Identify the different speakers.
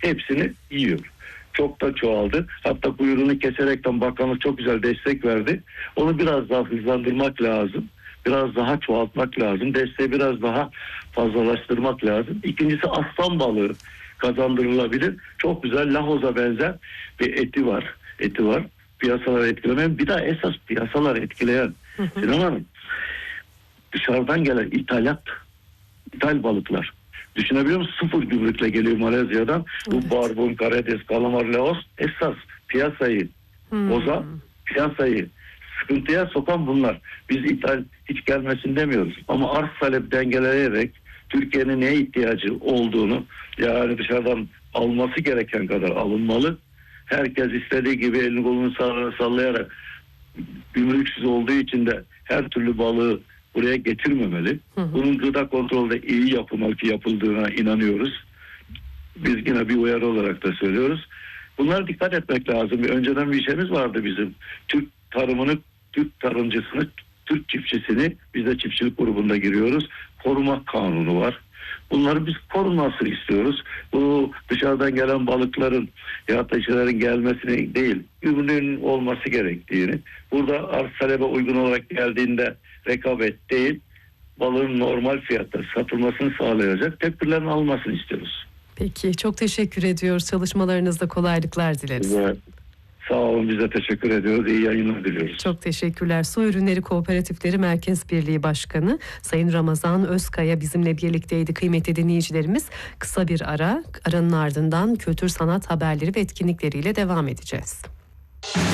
Speaker 1: hepsini yiyor. Çok da çoğaldı. Hatta kuyruğunu keserekten bakanlık çok güzel destek verdi. Onu biraz daha hızlandırmak lazım. Biraz daha çoğaltmak lazım. Desteği biraz daha fazlalaştırmak lazım. İkincisi aslan balığı kazandırılabilir. Çok güzel lahoza benzer bir eti var. Piyasaları etkilemeyen. Bir daha esas piyasaları etkileyen Sinan Hanım, dışarıdan gelen ithal balıklar. Düşünebiliyor musun? Sıfır gümrükle geliyor Malezya'dan.
Speaker 2: Evet.
Speaker 1: Bu barbun, karides, kalamar, leos esas piyasayı bozan, piyasayı sıkıntıya sokan bunlar. Biz ithal hiç gelmesin demiyoruz. Ama arz talep dengeleyerek Türkiye'nin neye ihtiyacı olduğunu, yani dışarıdan alması gereken kadar alınmalı. Herkes istediği gibi elini kolunu sallayarak, gümrüksüz olduğu için de her türlü balığı buraya getirmemeli. Bunun gıda kontrolde iyi yapıldığına inanıyoruz. Biz yine bir uyarı olarak da söylüyoruz. Bunlara dikkat etmek lazım. Önceden bir şeyimiz vardı bizim. Türk tarımını, Türk tarımcısını, Türk çiftçisini, biz de çiftçilik grubunda giriyoruz. Koruma kanunu var. Bunları biz korunmasını istiyoruz. Bu dışarıdan gelen balıkların ya da işlerin gelmesini değil, ürünün olması gerektiğini, burada arz talebe uygun olarak geldiğinde rekabet değil, balığın normal fiyatta satılmasını sağlayacak tedbirlerin alınmasını istiyoruz.
Speaker 2: Peki, çok teşekkür ediyoruz. Çalışmalarınızda kolaylıklar dileriz.
Speaker 1: Evet. Sağ olun, biz de teşekkür ediyoruz. İyi yayınlar diliyoruz.
Speaker 2: Çok teşekkürler. Soy Ürünleri Kooperatifleri Merkez Birliği Başkanı Sayın Ramazan Özkaya bizimle birlikteydi kıymetli dinleyicilerimiz. Kısa bir aranın ardından kültür sanat haberleri ve etkinlikleriyle devam edeceğiz.